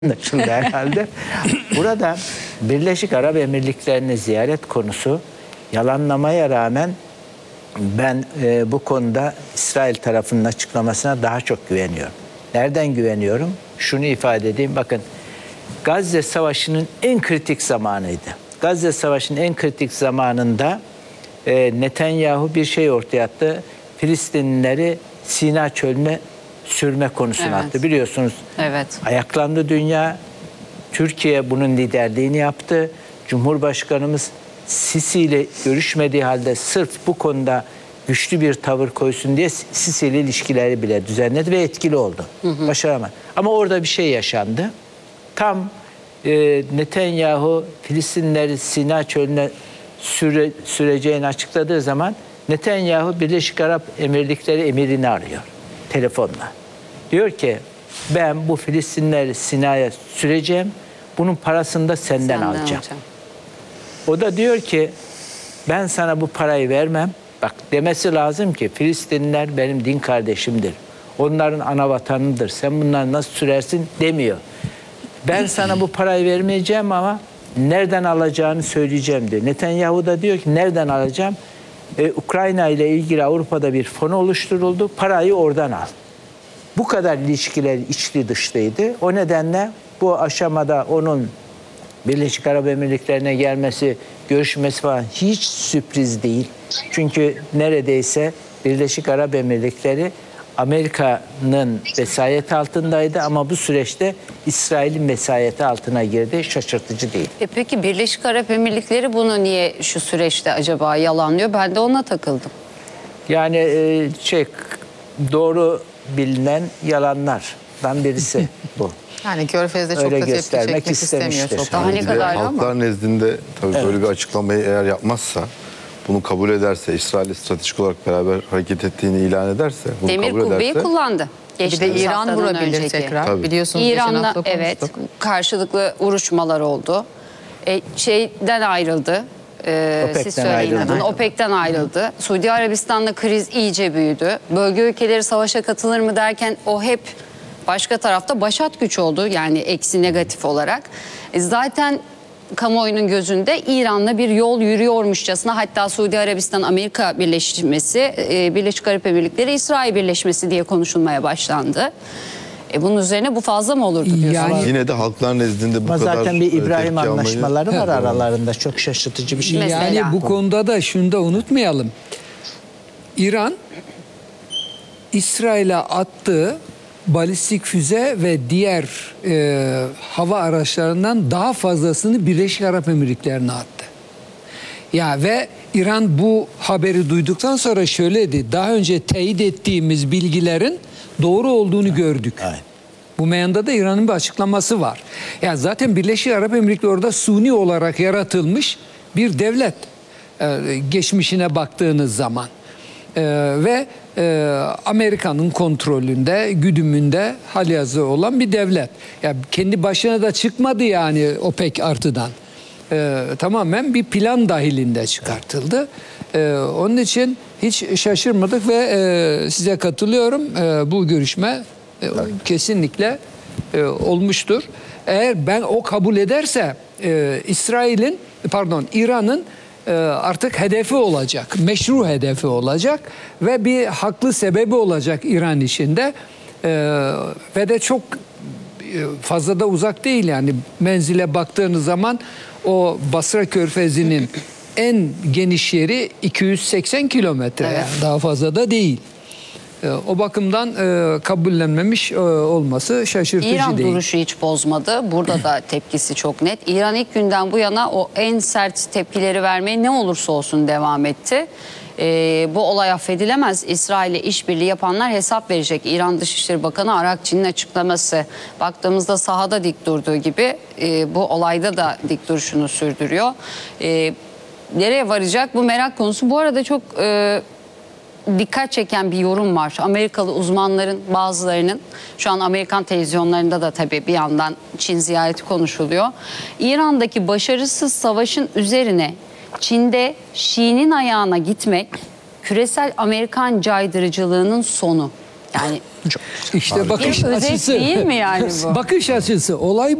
anlaşıldı herhalde. Burada Birleşik Arap Emirlikleri'ni ziyaret konusu yalanlamaya rağmen ben bu konuda İsrail tarafının açıklamasına daha çok güveniyorum. Nereden güveniyorum? Şunu ifade edeyim. Bakın, Gazze Savaşı'nın en kritik zamanıydı. Gazze Savaşı'nın en kritik zamanında Netanyahu bir şey ortaya attı. Filistinlileri Sina Çölü'ne sürme konusunu attı. Biliyorsunuz, ayaklandı dünya. Türkiye bunun liderliğini yaptı. Cumhurbaşkanımız Sisi ile görüşmediği halde sırf bu konuda güçlü bir tavır koysun diye Sisi ile ilişkileri bile düzenledi ve etkili oldu. Başaramadı. Ama orada bir şey yaşandı. Tam Netanyahu Filistinlileri Sina Çölü'ne süreceğini açıkladığı zaman Netanyahu Birleşik Arap Emirlikleri emirini arıyor telefonla. Diyor ki, ben bu Filistinlileri Sina'ya süreceğim, bunun parasını da senden alacağım. O da diyor ki, ben sana bu parayı vermem. Bak, demesi lazım ki Filistinliler benim din kardeşimdir. Onların ana vatanıdır. Sen bunları nasıl sürersin demiyor. Ben sana bu parayı vermeyeceğim ama nereden alacağını söyleyeceğim diyor. Netanyahu da diyor ki, nereden alacağım? Ukrayna ile ilgili Avrupa'da bir fon oluşturuldu. Parayı oradan al. Bu kadar ilişkiler içli dışlıydı. O nedenle bu aşamada onun Birleşik Arap Emirlikleri'ne gelmesi, görüşmesi falan hiç sürpriz değil. Çünkü neredeyse Birleşik Arap Emirlikleri Amerika'nın vesayeti altındaydı ama bu süreçte İsrail'in vesayeti altına girdi. Şaşırtıcı değil. Peki Birleşik Arap Emirlikleri bunu niye şu süreçte acaba yalanlıyor? Ben de ona takıldım. Yani doğru bilinen yalanlardan birisi bu. Yani Körfez'de çok da tepki çekmek istemiyor. Çok daha ne kadar ama. Halklar nezdinde tabii böyle bir açıklamayı eğer yapmazsa, bunu kabul ederse, İsrail'le stratejik olarak beraber hareket ettiğini ilan ederse, bunu Demir kabul kubbeyi ederse, kullandı. Bir de İran vurabilir tekrar. Tabii. Biliyorsunuz geçen İran'la hafta konuştuk. karşılıklı vuruşmalar oldu. Şeyden ayrıldı. Siz söyleyin adını. OPEC'ten ayrıldı. Suudi Arabistan'la kriz iyice büyüdü. Bölge ülkeleri savaşa katılır mı derken o hep başka tarafta başat güç oldu. Yani eksi negatif olarak. Zaten kamuoyunun gözünde İran'la bir yol yürüyormuşçasına, hatta Suudi Arabistan-Amerika birleşmesi, Birleşik Arap Emirlikleri İsrail birleşmesi diye konuşulmaya başlandı. Bunun üzerine bu fazla mı olurdu diyorsunuz? yani yine de halklar nezdinde bu Ama kadar zaten bir İbrahim tepki almayı- anlaşmaları var aralarında. Çok şaşırtıcı bir şey. Mesela. Yani bu konuda da şunu da unutmayalım. İran, İsrail'e attığı balistik füze ve diğer hava araçlarından daha fazlasını Birleşik Arap Emirlikleri'ne attı. Ya ve İran bu haberi duyduktan sonra şöyle dedi: daha önce teyit ettiğimiz bilgilerin doğru olduğunu gördük. Aynen. Bu meyanda da İran'ın bir açıklaması var. Ya zaten Birleşik Arap Emirlikleri orada suni olarak yaratılmış bir devlet. Geçmişine baktığınız zaman. Ve Amerika'nın kontrolünde, güdümünde halihazırda olan bir devlet. Ya kendi başına da çıkmadı yani OPEC artıdan. Tamamen bir plan dahilinde çıkartıldı. Onun için hiç şaşırmadık ve size katılıyorum. Bu görüşme kesinlikle olmuştur. Eğer ben o kabul ederse İran'ın artık hedefi olacak, meşru hedefi olacak ve bir haklı sebebi olacak İran içinde. Ve de çok fazla da uzak değil, yani menzile baktığınız zaman o Basra Körfezi'nin en geniş yeri 280 kilometre, yani daha fazla da değil. O bakımdan kabullenmemiş olması şaşırtıcı İran değil. duruşu hiç bozmadı. Burada da tepkisi çok net. İran ilk günden bu yana o en sert tepkileri vermeye ne olursa olsun devam etti. Bu olay affedilemez. İsrail'le işbirliği yapanlar hesap verecek. İran Dışişleri Bakanı Arakçı'nın açıklaması. Baktığımızda sahada dik durduğu gibi bu olayda da dik duruşunu sürdürüyor. Nereye varacak bu merak konusu. Bu arada çok dikkat çeken bir yorum var. Amerikalı uzmanların bazılarının, şu an Amerikan televizyonlarında da tabii bir yandan Çin ziyareti konuşuluyor. İran'daki başarısız savaşın üzerine Çin'de Şii'nin ayağına gitmek küresel Amerikan caydırıcılığının sonu. Yani İşte bakış bir özet açısı. değil mi yani bu? Bakış açısı. Olay